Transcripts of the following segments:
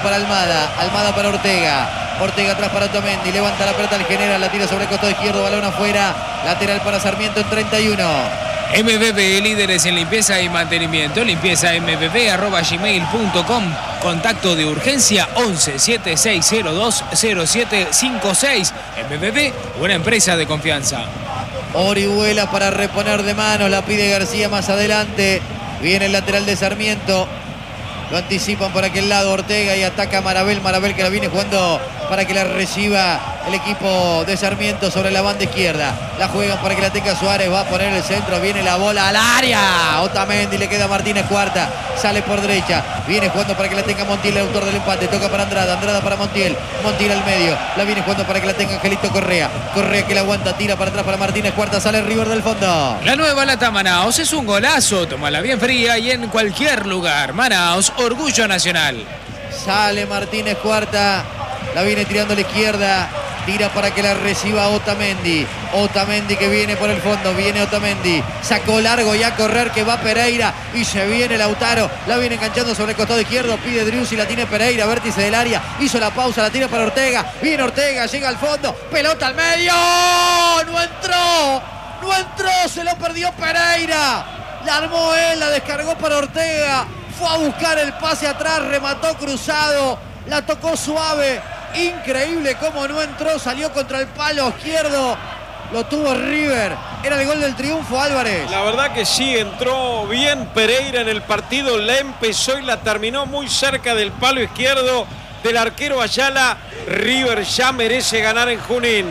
Para Almada, Almada para Ortega, Ortega atrás para Otamendi, levanta la pelota al general, la tira sobre el costado izquierdo, balón afuera, lateral para Sarmiento en 31. MBB, líderes en limpieza y mantenimiento, limpieza.mbb@gmail.com, contacto de urgencia 11 7602 0756. MBB, una empresa de confianza. Orihuela para reponer de mano, la pide García más adelante, viene el lateral de Sarmiento. Lo anticipan por aquel lado Ortega y ataca Marabel. Marabel que la viene jugando para que la reciba el equipo de Sarmiento sobre la banda izquierda. La juegan para que la tenga Suárez. Va a poner el centro. Viene la bola al área. Otamendi, le queda Martínez Cuarta. Sale por derecha. Viene jugando para que la tenga Montiel, el autor del empate. Toca para Andrada. Andrada para Montiel. Montiel al medio. La viene jugando para que la tenga Angelito Correa. Correa que la aguanta. Tira para atrás para Martínez Cuarta. Sale River del fondo. La nueva lata Manaos es un golazo. Tómala bien fría y en cualquier lugar. Manaos, orgullo nacional. Sale Martínez Cuarta. La viene tirando a la izquierda. Tira para que la reciba Otamendi. Otamendi que viene por el fondo. Viene Otamendi. Sacó largo y a correr que va Pereira. Y se viene Lautaro. La viene enganchando sobre el costado izquierdo. Pide Driussi. La tiene Pereira. Vértice del área. Hizo la pausa. La tira para Ortega. Viene Ortega. Llega al fondo. Pelota al medio. No entró. No entró. Se lo perdió Pereira. La armó él. La descargó para Ortega. Fue a buscar el pase atrás. Remató cruzado. La tocó suave. Increíble cómo no entró, salió contra el palo izquierdo, lo tuvo River, era el gol del triunfo, Álvarez. La verdad que sí, entró bien Pereira en el partido, la empezó y la terminó muy cerca del palo izquierdo del arquero Ayala. River ya merece ganar en Junín.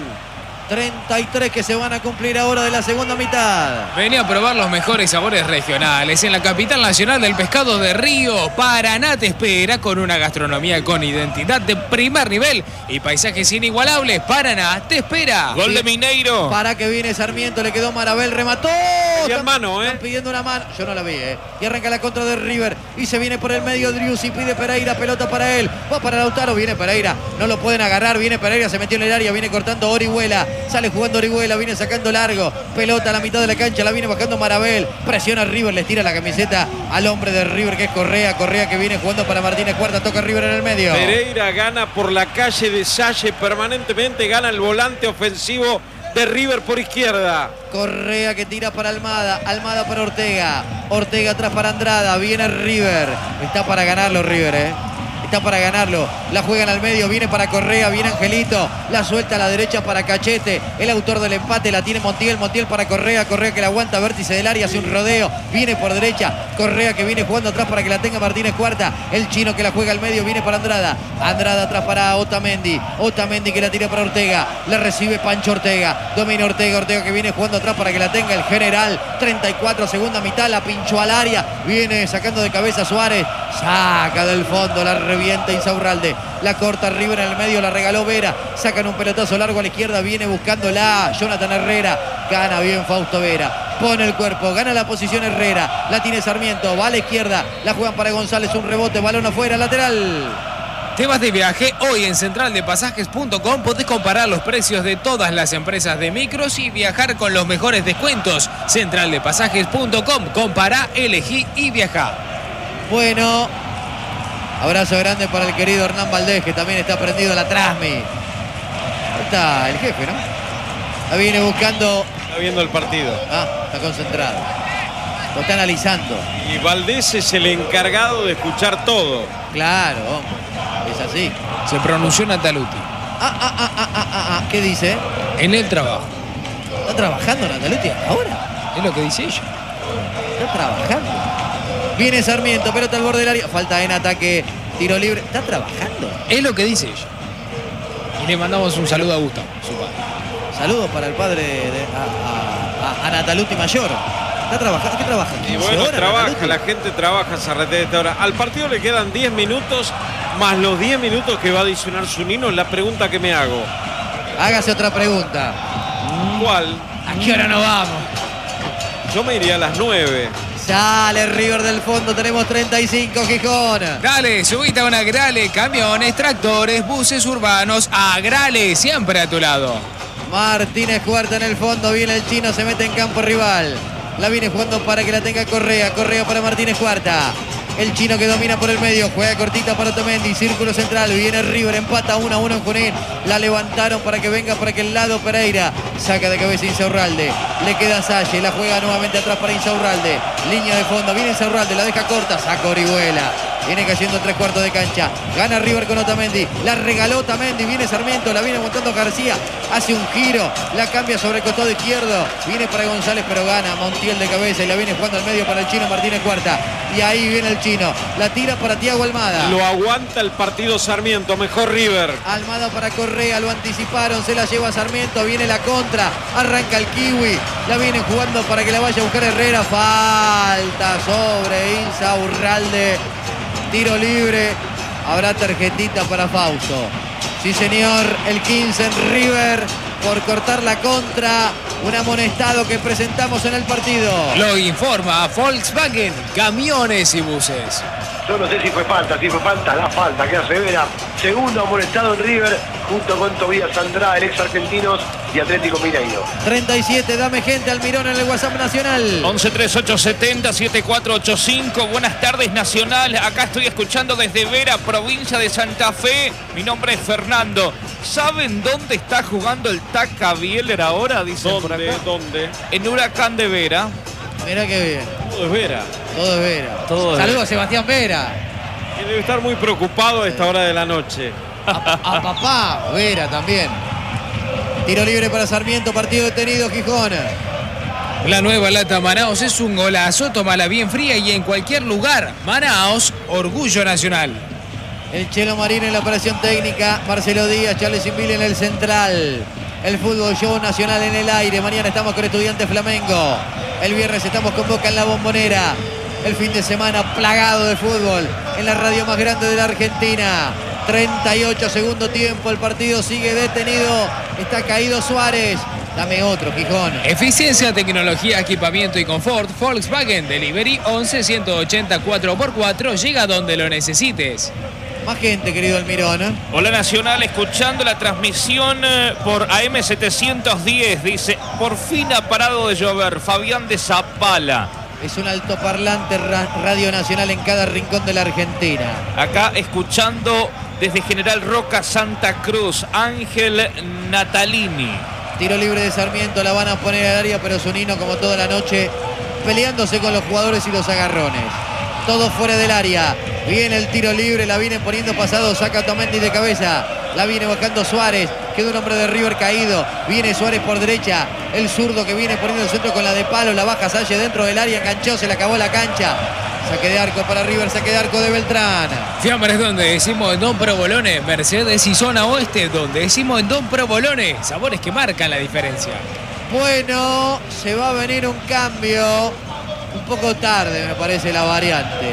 33 que se van a cumplir ahora de la segunda mitad. Vení a probar los mejores sabores regionales en la capital nacional del pescado de Río. Paraná te espera con una gastronomía con identidad de primer nivel y paisajes inigualables. Paraná te espera. Gol de Mineiro. Para que viene Sarmiento, le quedó Marabel, remató. Están pidiendo una mano, yo no la vi, Y arranca la contra de River y se viene por el medio Driussi, pide Pereira, pelota para él, va para Lautaro, viene Pereira, no lo pueden agarrar, viene Pereira, se metió en el área, viene cortando Orihuela. Sale jugando Orihuela, viene sacando largo. Pelota a la mitad de la cancha, la viene bajando Marabel. Presiona River, les tira la camiseta al hombre de River que es Correa. Correa que viene jugando para Martínez Cuarta, toca River en el medio. Pereira gana por la calle de Salle permanentemente, gana el volante ofensivo de River por izquierda. Correa que tira para Almada, Almada para Ortega. Ortega atrás para Andrada, viene River. Está para ganarlo River, Está para ganarlo, la juegan al medio, viene para Correa, viene Angelito, la suelta a la derecha para Cachete, el autor del empate, la tiene Montiel, Montiel para Correa, Correa que la aguanta, vértice del área, hace un rodeo, viene por derecha, Correa que viene jugando atrás para que la tenga Martínez Cuarta, el chino que la juega al medio, viene para Andrada, Andrada atrás para Otamendi, Otamendi que la tira para Ortega, la recibe Pancho Ortega, domina Ortega, Ortega que viene jugando atrás para que la tenga el general, 34 segunda mitad, la pinchó al área, viene sacando de cabeza Suárez, saca del fondo, la revienta Insaurralde, la corta River en el medio, la regaló Vera, sacan un pelotazo largo a la izquierda, viene buscándola Jonathan Herrera, gana bien Fausto Vera, pone el cuerpo, gana la posición Herrera, la tiene Sarmiento, va a la izquierda, la juegan para González, un rebote, balón afuera, lateral. ¿Te vas de viaje? Hoy en centraldepasajes.com podés comparar los precios de todas las empresas de micros y viajar con los mejores descuentos. Centraldepasajes.com, compará, elegí y viajá. Bueno, abrazo grande para el querido Hernán Valdés, que también está prendido a la Trasmi. Ahí está el jefe, ¿no? La viene buscando. Está viendo el partido. Está concentrado. Lo está analizando. Y Valdés es el encargado de escuchar todo. Claro, es así. Se pronunció Nataluti. ¿Qué dice? En el trabajo. ¿Está trabajando Nataluti ahora? Es lo que dice ella. Está trabajando. Viene Sarmiento, pelota al borde del área. Falta en ataque, tiro libre. ¿Está trabajando? Es lo que dice ella. Y le mandamos un saludo a Gustavo, su padre. Saludos para el padre de a Nataluti Mayor. ¿Está trabajando? ¿Qué trabaja? Y bueno, trabaja, Nataluti? la gente trabaja Zarrete de esta hora. Al partido le quedan 10 minutos, más los 10 minutos que va a adicionar Zunino. Es la pregunta que me hago. Hágase otra pregunta. ¿Cuál? ¿A qué hora nos vamos? Yo me iría a las 9. Sale River del fondo, tenemos 35, Gijón. Dale, subite a una Grale, camiones, tractores, buses urbanos, a Grale, siempre a tu lado. Martínez Cuarta en el fondo, viene el chino, se mete en campo rival. La viene jugando para que la tenga Correa, Correa para Martínez Cuarta. El chino que domina por el medio, juega cortita para Otamendi, círculo central, viene River, empata 1-1 en Junín. La levantaron para que venga por aquel lado Pereira. Saca de cabeza Insaurralde, le queda Salle, la juega nuevamente atrás para Insaurralde. Línea de fondo, viene Insaurralde, la deja corta, saca Orihuela. Viene cayendo en 3/4 de cancha. Gana River con Otamendi. La regaló Otamendi. Viene Sarmiento. La viene montando García. Hace un giro. La cambia sobre el costado izquierdo. Viene para González, pero gana Montiel de cabeza. Y la viene jugando al medio para el chino Martínez Cuarta. Y ahí viene el chino. La tira para Thiago Almada. Lo aguanta el partido Sarmiento. Mejor River. Almada para Correa. Lo anticiparon. Se la lleva Sarmiento. Viene la contra. Arranca el Kiwi. La viene jugando para que la vaya a buscar Herrera. Falta sobre Insaurralde. Tiro libre, habrá tarjetita para Fausto. Sí señor, el 15 en River por cortar la contra. Un amonestado que presentamos en el partido. Lo informa Volkswagen, camiones y buses. Yo no sé si fue falta, la falta que hace Vera. Segundo amonestado en River, junto con Tobías Andrada, el ex Argentinos y Atlético Mineiro. 37, dame gente Almirón en el WhatsApp Nacional. 113870-7485. Buenas tardes, Nacional. Acá estoy escuchando desde Vera, provincia de Santa Fe. Mi nombre es Fernando. ¿Saben dónde está jugando el Taca Bieler ahora? Dicen por acá. ¿Dónde? En Huracán de Vera. Mirá qué bien. Todo es Vera. Todo es Vera. Todo es Saludos a Sebastián Vera. Y debe estar muy preocupado a esta hora de la noche. A papá Vera también. Tiro libre para Sarmiento, partido detenido Gijón. La nueva lata Manaos es un golazo, tómala bien fría y en cualquier lugar. Manaos, orgullo nacional. El Chelo Marín en la operación técnica, Marcelo Díaz, Charles Inville en el central. El fútbol show nacional en el aire. Mañana estamos con Estudiantes Flamengo. El viernes estamos con Boca en la Bombonera. El fin de semana plagado de fútbol en la radio más grande de la Argentina. 38 segundo tiempo, el partido sigue detenido. Está caído Suárez. Dame otro, Gijón. Eficiencia, tecnología, equipamiento y confort. Volkswagen Delivery 11 180 4x4. Llega donde lo necesites. Más gente, querido Almirón. Hola, Nacional, escuchando la transmisión por AM710. Dice, por fin ha parado de llover. Fabián de Zapala. Es un altoparlante radio nacional en cada rincón de la Argentina. Acá escuchando desde General Roca, Santa Cruz, Ángel Natalini. Tiro libre de Sarmiento, la van a poner al área, pero Zunino, como toda la noche, peleándose con los jugadores y los agarrones. Todo fuera del área. Viene el tiro libre, la viene poniendo pasado, saca Otamendi de cabeza. La viene bajando Suárez, queda un hombre de River caído. Viene Suárez por derecha, el zurdo que viene poniendo el centro con la de palo. La baja Salle dentro del área, enganchó, se le acabó la cancha. Saque de arco para River, saque de arco de Beltrán. Fiambres donde decimos en Don Provolone. Mercedes y zona oeste donde decimos en Don Provolone. Sabores que marcan la diferencia. Bueno, se va a venir un cambio. Un poco tarde me parece la variante.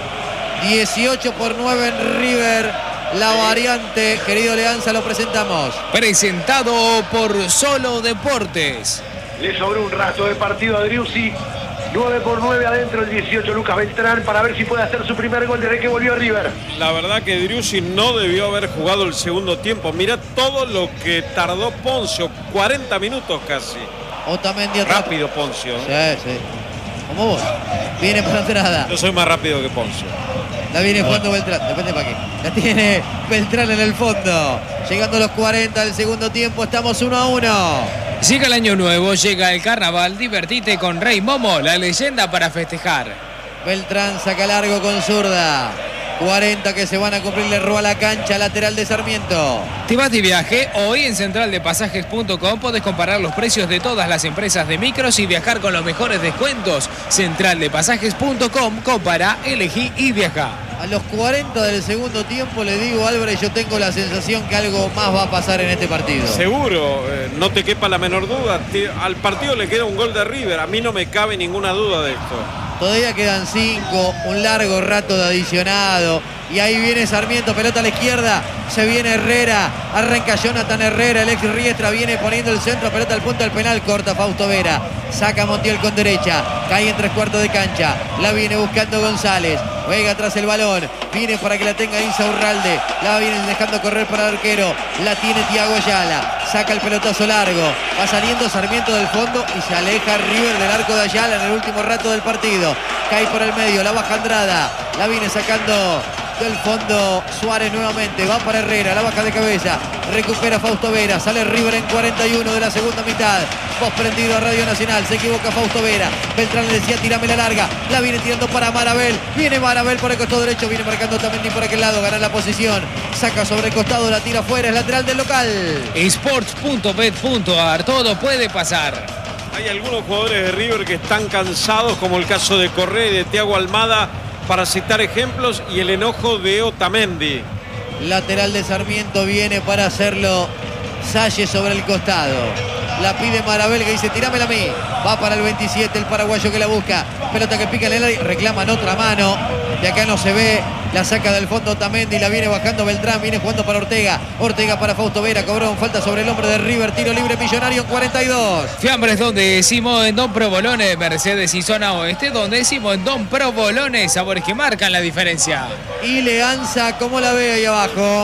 18-9 en River. La variante, querido Leanza, lo presentamos. Presentado por Solo Deportes. Le sobró un rato de partido a Driussi. 9-9 adentro el 18 Lucas Beltrán para ver si puede hacer su primer gol desde que volvió a River. La verdad que Driussi no debió haber jugado el segundo tiempo. Mira todo lo que tardó Poncio, 40 minutos casi. Otamendi atrás. Rápido Poncio. Sí, sí. Como vos. Viene para entrada. Yo soy más rápido que Poncio. La viene jugando Beltrán, depende para qué. La tiene Beltrán en el fondo. Llegando a los 40 del segundo tiempo, estamos 1-1. Llega el año nuevo, llega el carnaval, divertite con Rey Momo, la leyenda para festejar. Beltrán saca largo con zurda. 40 que se van a cumplir, le roba la cancha, lateral de Sarmiento. ¿Te vas de viaje? Hoy en centraldepasajes.com podés comparar los precios de todas las empresas de micros y viajar con los mejores descuentos. Centraldepasajes.com, compara, elegí y viaja. A los 40 del segundo tiempo le digo, Álvarez, yo tengo la sensación que algo más va a pasar en este partido. Seguro, no te quepa la menor duda. Al partido le queda un gol de River. A mí no me cabe ninguna duda de esto. Todavía quedan 5, un largo rato de adicionado. Y ahí viene Sarmiento, pelota a la izquierda. Se viene Herrera, arranca Jonathan Herrera, el ex Riestra viene poniendo el centro, pelota al punto del penal, corta Fausto Vera. Saca Montiel con derecha, cae en 3/4 de cancha. La viene buscando González, juega atrás el balón. Viene para que la tenga Insaurralde. La viene dejando correr para el arquero. La tiene Thiago Ayala. Saca el pelotazo largo. Va saliendo Sarmiento del fondo y se aleja River del arco de Ayala en el último rato del partido. Cae por el medio, la baja Andrada. La viene sacando del fondo Suárez nuevamente. Va para Herrera, la baja de cabeza. Recupera Fausto Vera. Sale River en 41 de la segunda mitad. Post prendido a Radio Nacional. Se equivoca Fausto Vera. Beltrán le decía tirame la larga. La viene tirando para Marabel. Viene Marabel por el costado derecho. Viene marcando también por aquel lado. Gana la posición. Saca sobre el costado. La tira afuera. Es lateral del local. Sports.bet.ar. Todo puede pasar. Hay algunos jugadores de River que están cansados, como el caso de Correa y de Thiago Almada, para citar ejemplos, y el enojo de Otamendi. Lateral de Sarmiento viene para hacerlo Salle sobre el costado. La pide Marabel que dice tirámela a mí. Va para el 27 el paraguayo que la busca. Pelota que pica en el área. Reclaman otra mano. De acá no se ve. La saca del fondo Otamendi. La viene bajando Beltrán. Viene jugando para Ortega. Ortega para Fausto Vera. Cobró falta sobre el hombre de River. Tiro libre Millonario en 42. Fiambres donde decimos en Don Provolone, Mercedes y Zona Oeste. Donde decimos en Don Provolone. Sabores que marcan la diferencia. Y Leanza, ¿cómo la ve ahí abajo?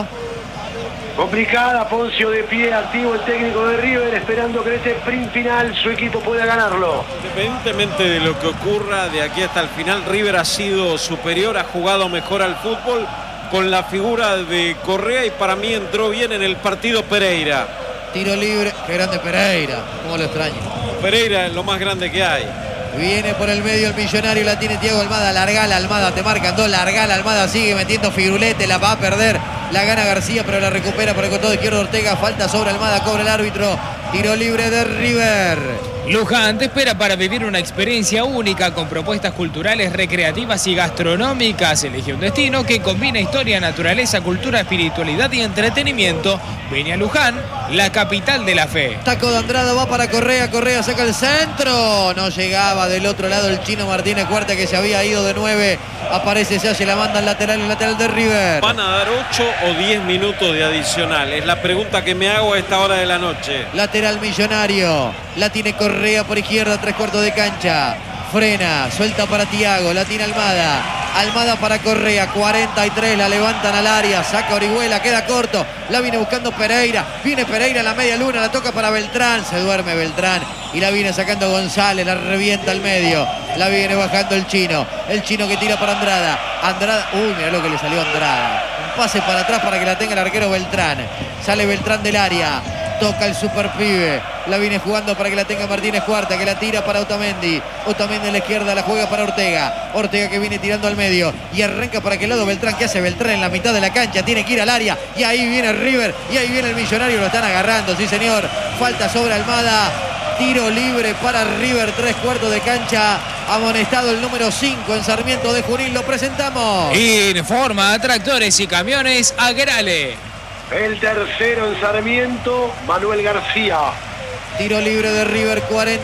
Complicada, Poncio de pie, activo el técnico de River, esperando que en este sprint final su equipo pueda ganarlo. Independientemente de lo que ocurra de aquí hasta el final, River ha sido superior, ha jugado mejor al fútbol con la figura de Correa, y para mí entró bien en el partido Pereira. Tiro libre, qué grande Pereira, cómo lo extraño. Pereira es lo más grande que hay. Viene por el medio el Millonario, la tiene Thiago Almada, largala Almada, te marcan dos, largala Almada, sigue metiendo Firulete, la va a perder, la gana García, pero la recupera por el costado izquierdo Ortega, falta sobre Almada, cobra el árbitro, tiro libre de River. Luján te espera para vivir una experiencia única con propuestas culturales, recreativas y gastronómicas. Elige un destino que combina historia, naturaleza, cultura, espiritualidad y entretenimiento. Ven a Luján, la capital de la fe. Taco de Andrada va para Correa, Correa saca el centro. No llegaba del otro lado el chino Martínez Cuarta, que se había ido de 9. Aparece Salle, la manda al lateral, el lateral de River. ¿Van a dar 8 o 10 minutos de adicional? Es la pregunta que me hago a esta hora de la noche. Lateral Millonario. La tiene Correa por izquierda, 3/4 de cancha. Frena, suelta para Thiago, la tiene Almada. Almada para Correa, 43, la levantan al área, saca Orihuela, queda corto. La viene buscando Pereira, viene Pereira en la media luna, la toca para Beltrán, se duerme Beltrán y la viene sacando González, la revienta al medio. La viene bajando el chino que tira para Andrada. Andrada, uy, mirá lo que le salió a Andrada. Un pase para atrás para que la tenga el arquero Beltrán. Sale Beltrán del área. Toca el super pibe. La viene jugando para que la tenga Martínez Cuarta, que la tira para Otamendi. Otamendi a la izquierda, la juega para Ortega. Ortega que viene tirando al medio. Y arranca para aquel lado Beltrán. ¿Qué hace Beltrán en la mitad de la cancha? Tiene que ir al área. Y ahí viene River. Y ahí viene el Millonario. Lo están agarrando, sí señor. Falta sobre Almada. Tiro libre para River, 3/4 de cancha. Amonestado el número 5 en Sarmiento de Junín. Lo presentamos. Informa Tractores y Camiones Agrale. El tercero en Sarmiento, Manuel García. Tiro libre de River,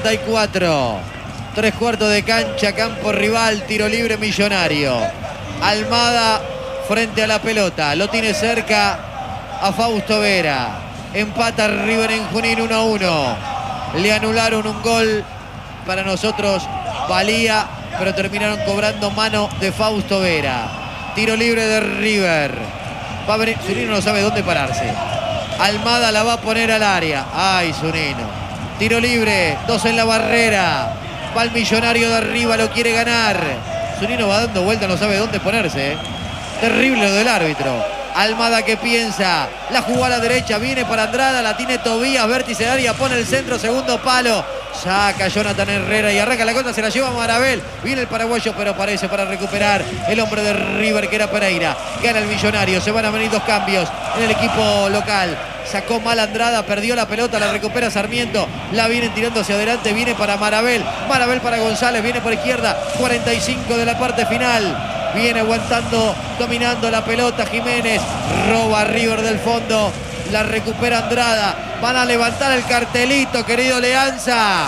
44. 3/4 de cancha, campo rival, tiro libre Millonario. Almada frente a la pelota, lo tiene cerca a Fausto Vera. Empata River en Junín 1-1. Le anularon un gol, para nosotros valía, pero terminaron cobrando mano de Fausto Vera. Tiro libre de River. Va a venir, Zunino no sabe dónde pararse. Almada la va a poner al área. Ay, Zunino. Tiro libre, 2 en la barrera. Va el Millonario de arriba, lo quiere ganar. Zunino va dando vuelta, no sabe dónde ponerse. Terrible lo del árbitro. Almada que piensa, la jugó a la derecha, viene para Andrada, la tiene Tobías, vértice de área, pone el centro, segundo palo. Saca Jonathan Herrera y arranca la contra, se la lleva Marabel. Viene el paraguayo, pero aparece para recuperar el hombre de River, que era Pereira. Gana el Millonario, se van a venir 2 cambios en el equipo local. Sacó mal Andrada, perdió la pelota, la recupera Sarmiento. La vienen tirando hacia adelante, viene para Marabel. Marabel para González, viene por izquierda. 45 de la parte final. Viene aguantando, dominando la pelota Jiménez. Roba River del fondo. La recupera Andrada. Van a levantar el cartelito, querido Leanza.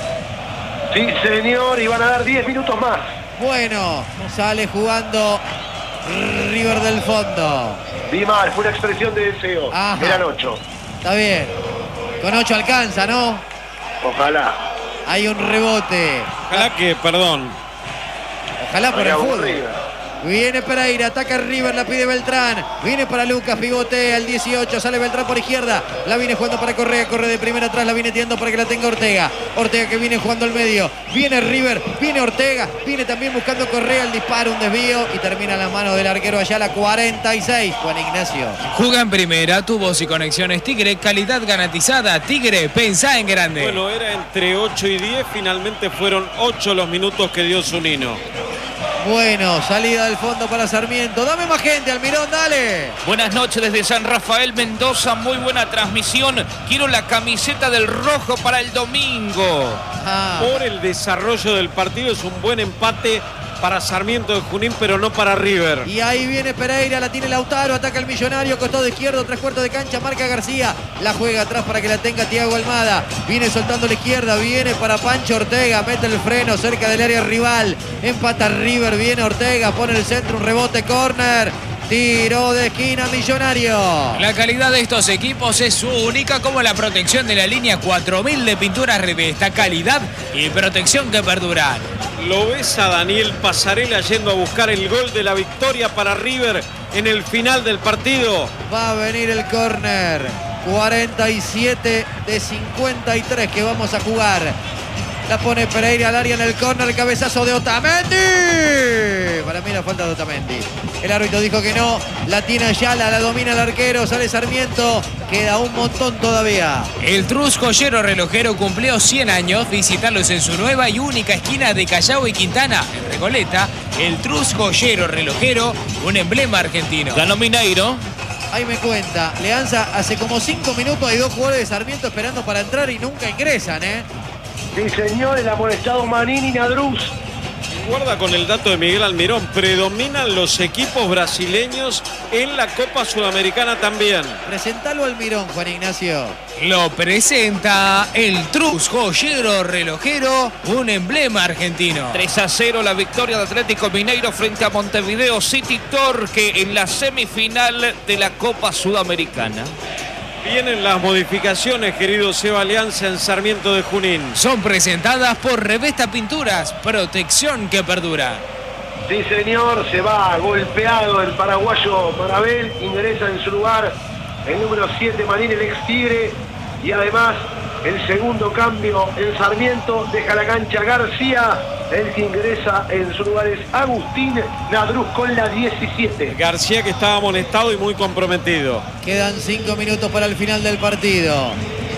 Sí, señor, y van a dar 10 minutos más. Bueno, sale jugando River del fondo. Vi mal, fue una expresión de deseo. Ajá. Eran 8. Está bien. Con 8 alcanza, ¿no? Ojalá. Hay un rebote. Ojalá que, perdón. Ojalá por el fútbol. Viene Pereira, ataca River, la pide Beltrán. Viene para Lucas, pivotea el 18, sale Beltrán por izquierda. La viene jugando para Correa, corre de primera atrás, la viene tirando para que la tenga Ortega. Ortega que viene jugando al medio. Viene River, viene Ortega, viene también buscando Correa, el disparo, un desvío y termina en las manos del arquero Ayala, 46. Juan Ignacio. Juega en primera, tubos y conexiones Tigre, calidad garantizada. Tigre, pensá en grande. Bueno, era entre 8 y 10, finalmente fueron 8 los minutos que dio Zunino. Bueno, salida del fondo para Sarmiento. Dame más gente, Almirón, dale. Buenas noches desde San Rafael, Mendoza. Muy buena transmisión. Quiero la camiseta del rojo para el domingo. Por el desarrollo del partido es un buen empate para Sarmiento de Junín, pero no para River. Y ahí viene Pereira, la tiene Lautaro, ataca el Millonario, costado izquierdo, 3/4 de cancha, marca García, la juega atrás para que la tenga Thiago Almada, viene soltando la izquierda, viene para Pancho Ortega, mete el freno cerca del área rival, empata River, viene Ortega, pone el centro, un rebote, córner. Tiro de esquina Millonario. La calidad de estos equipos es única, como la protección de la línea 4000 de pinturas Revesta. Calidad y protección que perduran. Lo ves a Daniel Pasarela yendo a buscar el gol de la victoria para River en el final del partido. Va a venir el córner. 47 de 53 que vamos a jugar. La pone Pereira al área en el córner, el cabezazo de Otamendi. Para mí la falta de Otamendi. El árbitro dijo que no, la tiene Ayala, la domina el arquero, sale Sarmiento. Queda un montón todavía. El Trus Joyero Relojero cumplió 100 años. Visitarlos en su nueva y única esquina de Callao y Quintana, en Recoleta. El Trus Joyero Relojero, un emblema argentino. Ganó Mineiro. Ahí me cuenta, Leanza, hace como 5 minutos hay 2 jugadores de Sarmiento esperando para entrar y nunca ingresan, ¿eh? Sí, señor, el amonestado Manini Nadruz. Guarda con el dato de Miguel Almirón, predominan los equipos brasileños en la Copa Sudamericana también. Presentalo al Mirón, Juan Ignacio. Lo presenta el Trus Joyero Relojero, un emblema argentino. 3-0 la victoria de Atlético Mineiro frente a Montevideo City Torque en la semifinal de la Copa Sudamericana. Vienen las modificaciones, querido Seba Alianza, en Sarmiento de Junín. Son presentadas por Revesta Pinturas, protección que perdura. Sí, señor, se va golpeado el paraguayo Marabel, ingresa en su lugar el número 7 Marín, el ex Tigre, y además el segundo cambio en Sarmiento, deja la cancha García, el que ingresa en su lugar es Agustín Nadruz con la 17. García, que estaba amonestado y muy comprometido. Quedan 5 minutos para el final del partido.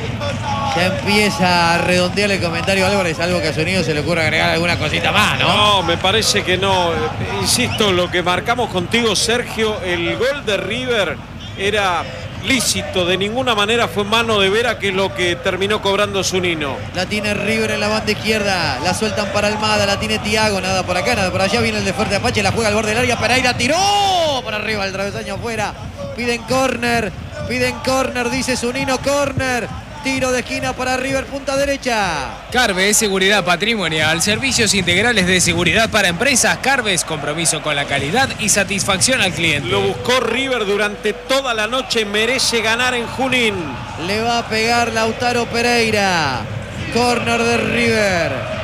Ya empieza a redondear el comentario Álvarez, algo que a Sonido se le ocurre agregar alguna cosita más, ¿no? No, me parece que no. Insisto, lo que marcamos contigo, Sergio, el gol de River era lícito, de ninguna manera fue mano de Vera, que es lo que terminó cobrando Zunino. La tiene River en la banda izquierda, la sueltan para Almada, la tiene Thiago, nada por acá, nada por allá, viene el de Fuerte Apache, la juega al borde del área, Pereira tiró para arriba, el travesaño afuera, piden córner, dice Zunino, córner. Tiro de esquina para River, punta derecha. Carves, seguridad patrimonial, servicios integrales de seguridad para empresas. Carves, compromiso con la calidad y satisfacción al cliente. Lo buscó River durante toda la noche, merece ganar en Junín. Le va a pegar Lautaro Pereira. Córner de River.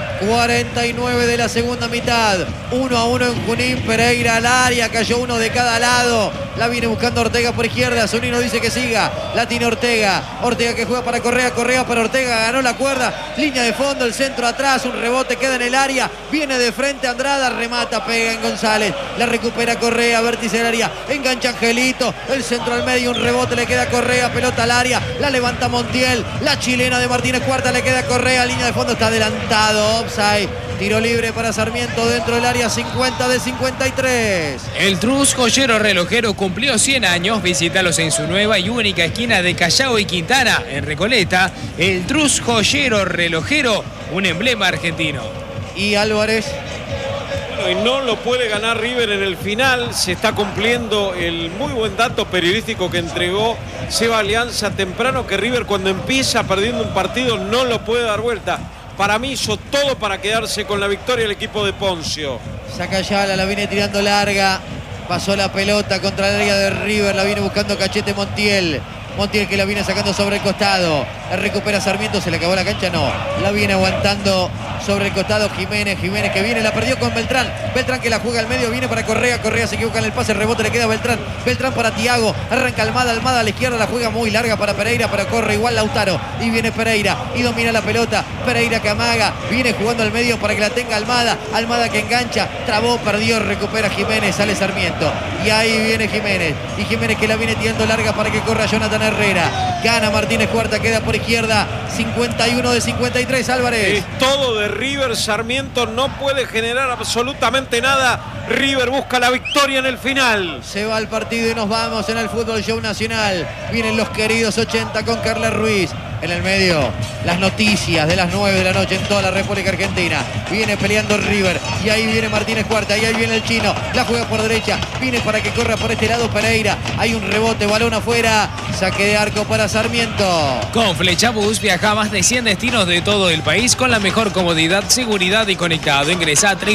49 de la segunda mitad. 1-1 en Junín. Pereira al área. Cayó uno de cada lado. La viene buscando Ortega por izquierda. Zunino dice que siga. La tiene Ortega. Ortega que juega para Correa. Correa para Ortega. Ganó la cuerda. Línea de fondo. El centro atrás. Un rebote queda en el área. Viene de frente Andrada. Remata. Pega en González. La recupera Correa. Vértice del área. Engancha Angelito. El centro al medio. Un rebote le queda a Correa. Pelota al área. La levanta Montiel. La chilena de Martínez Cuarta le queda a Correa. Línea de fondo. Está adelantado. Offside. Tiro libre para Sarmiento dentro del área, 50 de 53. El Trus Joyero Relojero cumplió 100 años. Visítalos en su nueva y única esquina de Callao y Quintana, en Recoleta. El Trus Joyero Relojero, un emblema argentino. Y Álvarez. Bueno, y no lo puede ganar River en el final. Se está cumpliendo el muy buen dato periodístico que entregó Seba Alianza temprano, que River cuando empieza perdiendo un partido no lo puede dar vuelta. Para mí hizo todo para quedarse con la victoria el equipo de Poncio. Saca Ayala, la viene tirando larga. Pasó la pelota contra el área de River. La viene buscando Cachete Montiel. Montiel que la viene sacando sobre el costado. La recupera Sarmiento, se le acabó la cancha, no. La viene aguantando sobre el costado Jiménez que viene, la perdió con Beltrán. Beltrán que la juega al medio, viene para Correa. Correa se equivoca en el pase, rebote le queda a Beltrán. Beltrán para Thiago, arranca Almada a la izquierda, la juega muy larga para Pereira, pero corre igual Lautaro. Y viene Pereira y domina la pelota. Pereira que amaga, viene jugando al medio para que la tenga Almada. Almada que engancha, trabó, perdió, recupera Jiménez, sale Sarmiento. Y ahí viene Jiménez. Y Jiménez que la viene tirando larga para que corra Jonathan Herrera. Gana Martínez Cuarta, queda por izquierda. 51 de 53, Álvarez. Es todo de River. Sarmiento no puede generar absolutamente nada. River busca la victoria en el final. Se va el partido y nos vamos en el Fútbol Show Nacional. Vienen los queridos 80 con Carla Ruiz. En el medio, las noticias de las 9 de la noche en toda la República Argentina. Viene peleando River. Y ahí viene Martínez Cuarta. Y ahí viene el chino. La juega por derecha. Viene para que corra por este lado Pereira. Hay un rebote, balón afuera. Saque de arco para Sarmiento. Con Flechabús viaja a más de 100 destinos de todo el país con la mejor comodidad, seguridad y conectado. Ingresa a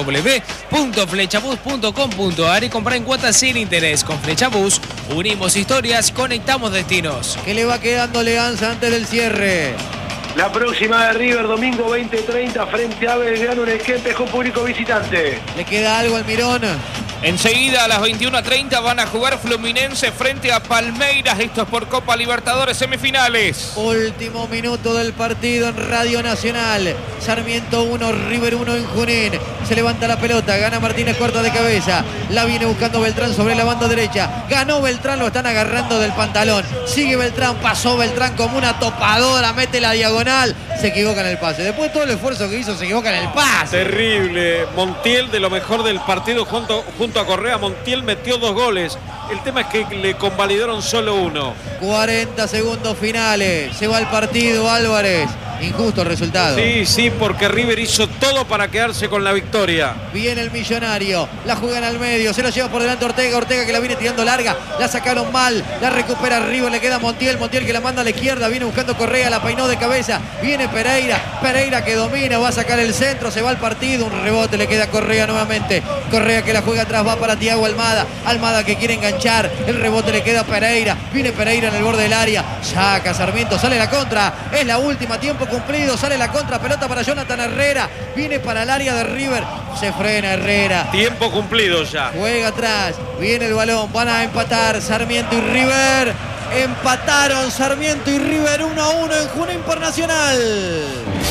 www.flechabús.com.ar y compra en cuotas sin interés. Con Flechabús unimos historias, conectamos destinos. Que le va quedando Leganza antes del cierre. La próxima de River, domingo 20:30, frente a Belgrano en el Kempes con público visitante. ¿Le queda algo al Mirón? Enseguida a las 21:30 van a jugar Fluminense frente a Palmeiras. Esto es por Copa Libertadores semifinales. Último minuto del partido en Radio Nacional. Sarmiento 1, River 1 en Junín. Se levanta la pelota, gana Martínez Cuarta de cabeza. La viene buscando Beltrán sobre la banda derecha. Ganó Beltrán, lo están agarrando del pantalón. Sigue Beltrán, pasó Beltrán como una topadora, mete la diagonal. Se equivoca en el pase. Después de todo el esfuerzo que hizo, se equivoca en el pase. Terrible. Montiel, de lo mejor del partido junto a Correa. Montiel metió 2 goles. El tema es que le convalidaron solo 1. 40 segundos finales. Se va el partido, Álvarez. Injusto el resultado. Sí, porque River hizo todo para quedarse con la victoria. Viene el Millonario, la juegan al medio, se lo lleva por delante Ortega que la viene tirando larga, la sacaron mal, la recupera River, le queda Montiel que la manda a la izquierda, viene buscando Correa, la peinó de cabeza, viene Pereira que domina, va a sacar el centro, se va al partido, un rebote, le queda Correa nuevamente, Correa que la juega atrás, va para Thiago Almada que quiere enganchar, el rebote le queda a Pereira, viene Pereira en el borde del área, saca Sarmiento, sale la contra, es la última, tiempo cumplido, sale la contra, pelota para Jonathan Herrera, viene para el área de River, se frena Herrera. Tiempo cumplido ya. Juega atrás, viene el balón, van a empatar Sarmiento y River. Empataron Sarmiento y River 1-1 en Junín por Nacional.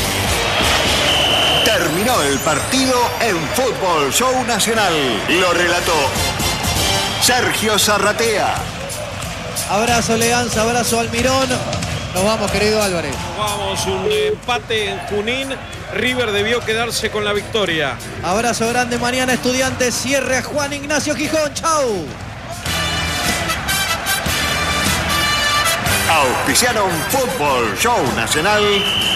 Terminó el partido en Fútbol Show Nacional. Lo relató Sergio Zarratea. Abrazo Leganza, abrazo Almirón. Nos vamos, querido Álvarez. Vamos, un empate en Junín. River debió quedarse con la victoria. Abrazo grande, mañana Estudiantes cierre a Juan Ignacio Gijón. Chau. Auspiciaron Fútbol Show Nacional.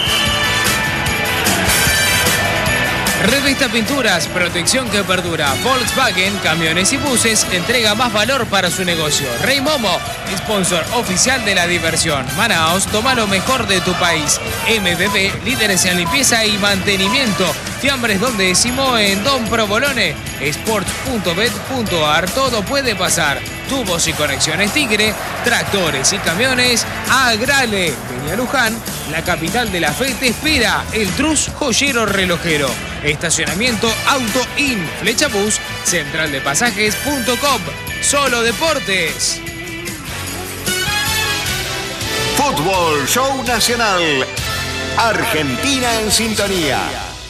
Revista Pinturas, protección que perdura. Volkswagen, camiones y buses, entrega más valor para su negocio. Rey Momo, sponsor oficial de la diversión. Manaos, toma lo mejor de tu país. MBB, líderes en limpieza y mantenimiento. Fiambres Don Décimo en Don Provolone. Sports.bet.ar, todo puede pasar. Tubos y conexiones Tigre, tractores y camiones, Agrale. Peña Luján, la capital de la fe, te espera. El Trus Joyero Relojero. Estacionamiento Auto In, Flechabús, centraldepasajes.com. Solo Deportes. Fútbol Show Nacional. Argentina en sintonía.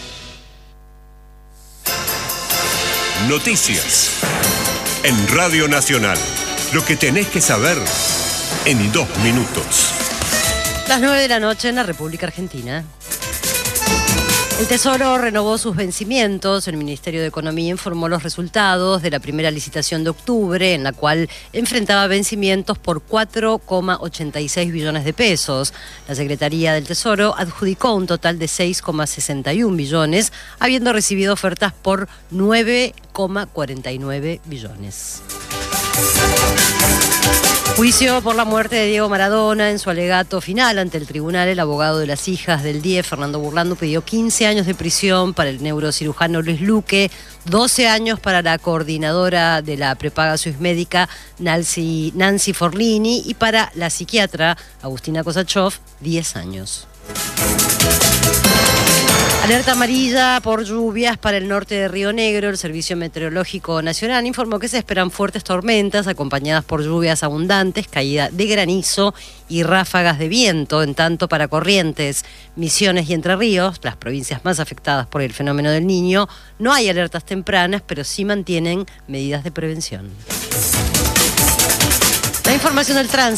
Noticias. En Radio Nacional. Lo que tenés que saber en 2 minutos. Las 9 de la noche en la República Argentina. El Tesoro renovó sus vencimientos. El Ministerio de Economía informó los resultados de la primera licitación de octubre, en la cual enfrentaba vencimientos por 4,86 billones de pesos. La Secretaría del Tesoro adjudicó un total de 6,61 billones, habiendo recibido ofertas por 9,49 billones. Juicio por la muerte de Diego Maradona. En su alegato final ante el tribunal, el abogado de las hijas del 10, Fernando Burlando, pidió 15 años de prisión para el neurocirujano Luis Luque, 12 años para la coordinadora de la prepaga Suizmédica, Nancy Forlini, y para la psiquiatra Agustina Kosachov, 10 años. Alerta amarilla por lluvias para el norte de Río Negro. El Servicio Meteorológico Nacional informó que se esperan fuertes tormentas acompañadas por lluvias abundantes, caída de granizo y ráfagas de viento. En tanto, para Corrientes, Misiones y Entre Ríos, las provincias más afectadas por el fenómeno del Niño, no hay alertas tempranas, pero sí mantienen medidas de prevención. La información del tránsito.